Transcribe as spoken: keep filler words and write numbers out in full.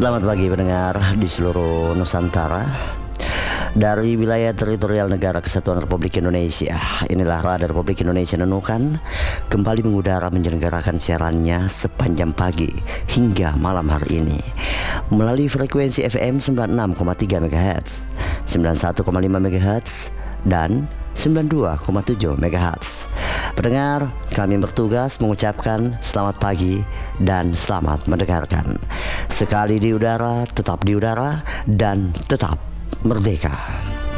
Selamat pagi pendengar di seluruh Nusantara. Dari wilayah teritorial Negara Kesatuan Republik Indonesia, inilah Radar Republik Indonesia Nunukan kembali mengudara menyelenggarakan siarannya sepanjang pagi hingga malam hari ini melalui frekuensi F M sembilan puluh enam koma tiga megahertz, sembilan puluh satu koma lima megahertz, dan sembilan puluh dua koma tujuh megahertz. Pendengar, kami bertugas mengucapkan selamat pagi dan selamat mendengarkan. Sekali di udara, tetap di udara, dan tetap merdeka.